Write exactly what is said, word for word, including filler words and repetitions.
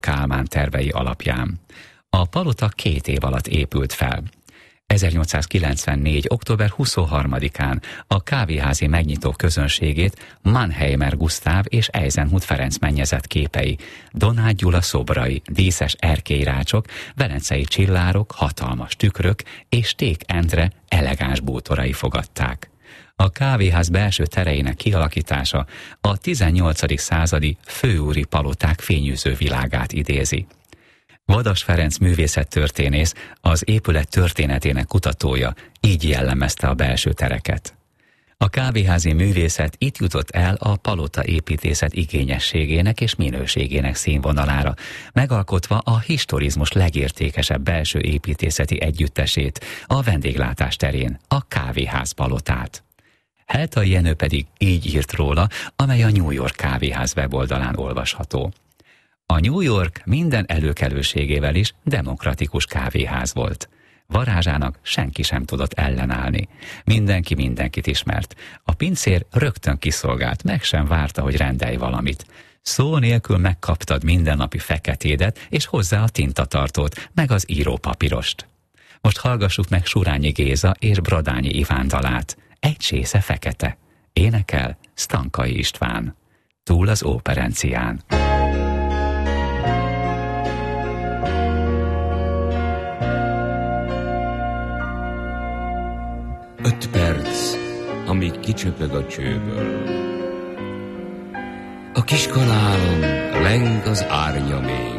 Kálmán tervei alapján. A palota két év alatt épült fel. ezernyolcszázkilencvennégy. október huszonharmadikán a kávéházi megnyitó közönségét Mannheimer Gusztáv és Eisenhut Ferenc mennyezett képei, Donáth Gyula szobrai, díszes erkélyrácsok, velencei csillárok, hatalmas tükrök és Ték Endre elegáns bútorai fogadták. A kávéház belső tereinek kialakítása a tizennyolcadik századi főúri paloták fényűző világát idézi. Vadas Ferenc művészettörténész, az épület történetének kutatója így jellemezte a belső tereket. A kávéházi művészet itt jutott el a palota építészet igényességének és minőségének színvonalára, megalkotva a historizmus legértékesebb belső építészeti együttesét, a vendéglátás terén, a kávéház palotát. Heltai Jenő pedig így írt róla, amely a New York kávéház weboldalán olvasható. A New York minden előkelőségével is demokratikus kávéház volt. Varázsának senki sem tudott ellenállni. Mindenki mindenkit ismert. A pincér rögtön kiszolgált, meg sem várta, hogy rendelj valamit. Szó nélkül megkaptad mindennapi feketédet, és hozzá a tintatartót, meg az írópapírost. Most hallgassuk meg Surányi Géza és Bradányi Iván dalát. Egy csésze fekete. Énekel Stankai István. Túl az óperencián. Öt perc, amíg kicsöpög a csőből. A kis kanálon leng az árnya még.